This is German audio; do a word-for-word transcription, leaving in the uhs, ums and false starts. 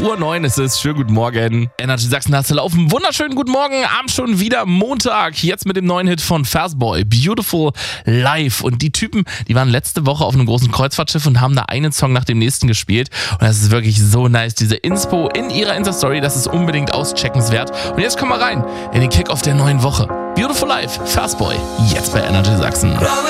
Uhr neun ist es. Schönen guten Morgen. Energy Sachsen hast du laufen. Wunderschönen guten Morgen. Abend schon wieder Montag. Jetzt mit dem neuen Hit von Fastboy. Beautiful Life. Und die Typen, die waren letzte Woche auf einem großen Kreuzfahrtschiff und haben da einen Song nach dem nächsten gespielt. Und das ist wirklich so nice. Diese Inspo in ihrer Insta-Story, das ist unbedingt auscheckenswert. Und jetzt kommen wir rein in den Kick-Off der neuen Woche. Beautiful Life, Fastboy. Jetzt bei Energy Sachsen.